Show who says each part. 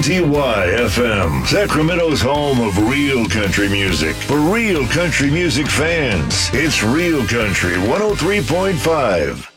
Speaker 1: WNTY-FM, Sacramento's home of real country music. For real country music fans, it's Real Country 103.5.